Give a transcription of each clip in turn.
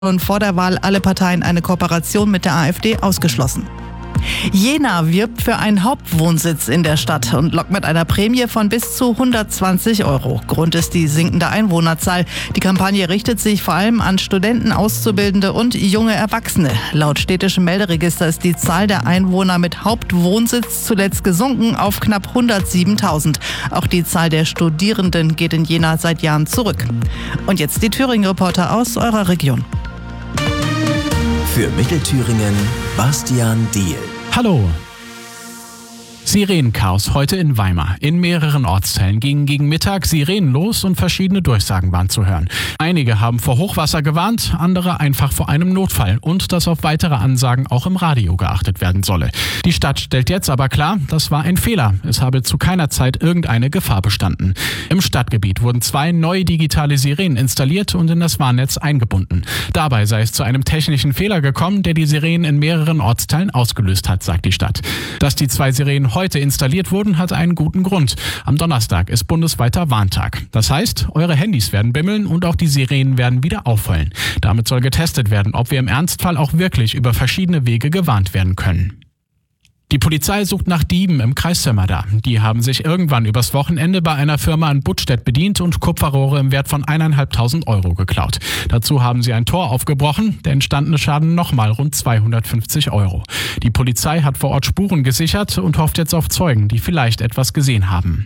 vor der Wahl alle Parteien eine Kooperation mit der AfD ausgeschlossen. Jena wirbt für einen Hauptwohnsitz in der Stadt und lockt mit einer Prämie von bis zu 120 €. Grund ist die sinkende Einwohnerzahl. Die Kampagne richtet sich vor allem an Studenten, Auszubildende und junge Erwachsene. Laut städtischem Melderegister ist die Zahl der Einwohner mit Hauptwohnsitz zuletzt gesunken auf knapp 107.000. Auch die Zahl der Studierenden geht in Jena seit Jahren zurück. Und jetzt die Thüringen-Reporter aus eurer Region. Für Mittelthüringen Bastian Diehl. Hallo. Sirenenchaos heute in Weimar. In mehreren Ortsteilen gingen gegen Mittag Sirenen los und verschiedene Durchsagen waren zu hören. Einige haben vor Hochwasser gewarnt, andere einfach vor einem Notfall und dass auf weitere Ansagen auch im Radio geachtet werden solle. Die Stadt stellt jetzt aber klar, das war ein Fehler. Es habe zu keiner Zeit irgendeine Gefahr bestanden. Im Stadtgebiet wurden 2 neue digitale Sirenen installiert und in das Warnnetz eingebunden. Dabei sei es zu einem technischen Fehler gekommen, der die Sirenen in mehreren Ortsteilen ausgelöst hat, sagt die Stadt. Dass die 2 Sirenen heute installiert wurden, hat einen guten Grund. Am Donnerstag ist bundesweiter Warntag. Das heißt, eure Handys werden bimmeln und auch die Sirenen werden wieder aufheulen. Damit soll getestet werden, ob wir im Ernstfall auch wirklich über verschiedene Wege gewarnt werden können. Die Polizei sucht nach Dieben im Kreis Sömmerda. Die haben sich irgendwann übers Wochenende bei einer Firma in Buttstedt bedient und Kupferrohre im Wert von 1.500 € geklaut. Dazu haben sie ein Tor aufgebrochen. Der entstandene Schaden nochmal rund 250 €. Die Polizei hat vor Ort Spuren gesichert und hofft jetzt auf Zeugen, die vielleicht etwas gesehen haben.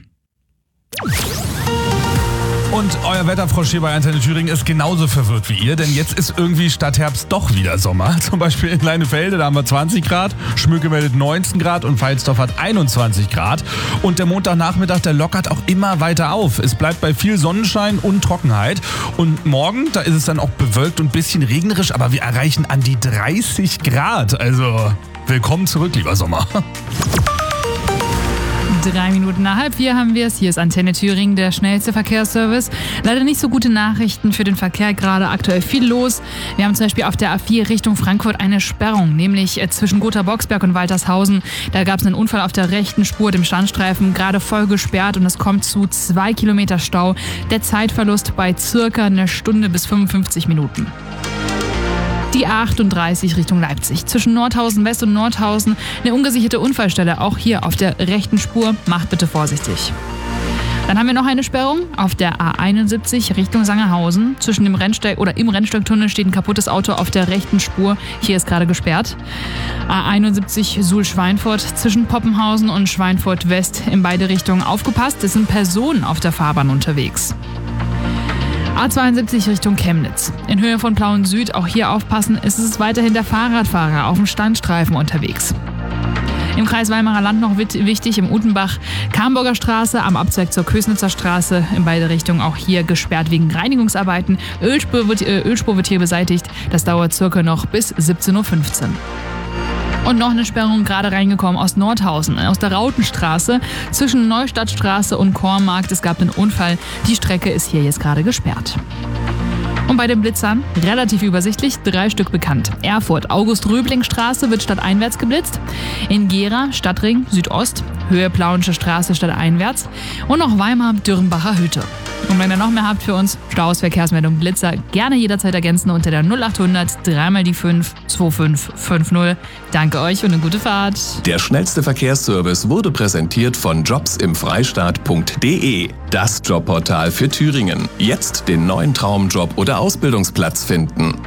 Und euer Wetterfrosch hier bei Antenne Thüringen ist genauso verwirrt wie ihr, denn jetzt ist irgendwie statt Herbst doch wieder Sommer. Zum Beispiel in Leinefelde, da haben wir 20 Grad, Schmöcke meldet 19 Grad und Pfalzdorf hat 21 Grad. Und der Montagnachmittag, der lockert auch immer weiter auf. Es bleibt bei viel Sonnenschein und Trockenheit. Und morgen, da ist es dann auch bewölkt und ein bisschen regnerisch, aber wir erreichen an die 30 Grad. Also willkommen zurück, lieber Sommer. 3 Minuten nach 3:30 haben wir es. Hier ist Antenne Thüringen, der schnellste Verkehrsservice. Leider nicht so gute Nachrichten für den Verkehr, gerade aktuell viel los. Wir haben zum Beispiel auf der A4 Richtung Frankfurt eine Sperrung, nämlich zwischen Gotha-Boxberg und Waltershausen. Da gab es einen Unfall auf der rechten Spur, dem Standstreifen, gerade voll gesperrt und es kommt zu 2 Kilometer Stau. Der Zeitverlust bei circa 1 Stunde bis 55 Minuten. Die A38 Richtung Leipzig. Zwischen Nordhausen West und Nordhausen eine ungesicherte Unfallstelle. Auch hier auf der rechten Spur. Macht bitte vorsichtig. Dann haben wir noch eine Sperrung auf der A71 Richtung Sangerhausen. Zwischen dem Rennsteig oder im Rennsteigtunnel steht ein kaputtes Auto auf der rechten Spur. Hier ist gerade gesperrt. A71 Suhl-Schweinfurt zwischen Poppenhausen und Schweinfurt West in beide Richtungen. Aufgepasst, es sind Personen auf der Fahrbahn unterwegs. A72 Richtung Chemnitz. In Höhe von Plauen Süd, auch hier aufpassen, ist es weiterhin der Fahrradfahrer auf dem Standstreifen unterwegs. Im Kreis Weimarer Land noch wichtig, im Utenbach, Kamburger Straße, am Abzweig zur Kösnitzer Straße, in beide Richtungen auch hier gesperrt wegen Reinigungsarbeiten. Ölspur wird hier beseitigt, das dauert circa noch bis 17.15 Uhr. Und noch eine Sperrung gerade reingekommen aus Nordhausen, aus der Rautenstraße zwischen Neustadtstraße und Kornmarkt. Es gab einen Unfall. Die Strecke ist hier jetzt gerade gesperrt. Und bei den Blitzern relativ übersichtlich, 3 Stück bekannt. Erfurt, August-Röbling-Straße wird stadteinwärts geblitzt. In Gera, Stadtring, Südost, Höhe Plauensche Straße stadteinwärts. Und noch Weimar, Dürrenbacher Hütte. Und wenn ihr noch mehr habt für uns, Staus, Verkehrsmeldung, Blitzer, gerne jederzeit ergänzen unter der 0800 3 die 5 2550. Danke euch und eine gute Fahrt. Der schnellste Verkehrsservice wurde präsentiert von jobsimfreistaat.de. Das Jobportal für Thüringen. Jetzt den neuen Traumjob oder Ausbildungsplatz finden.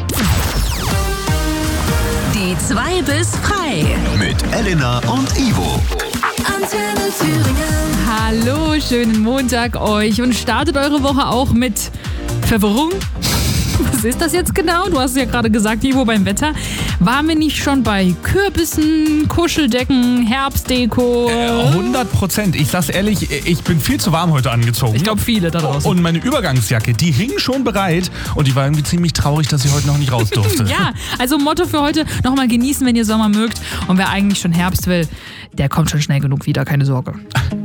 Die 2 bis frei. Mit Elena und Ivo. Antenne Thüringen. Hallo, schönen Montag euch und startet eure Woche auch mit Verwirrung. Was ist das jetzt genau? Du hast ja gerade gesagt, Ivo, beim Wetter. Waren wir nicht schon bei Kürbissen, Kuscheldecken, Herbstdeko? 100%. Ich sag's ehrlich, ich bin viel zu warm heute angezogen. Ich glaube, viele da draußen. Und meine Übergangsjacke, die hing schon bereit und die war irgendwie ziemlich traurig, dass sie heute noch nicht raus durfte. Ja, also Motto für heute, nochmal genießen, wenn ihr Sommer mögt. Und wer eigentlich schon Herbst will, der kommt schon schnell genug wieder, keine Sorge.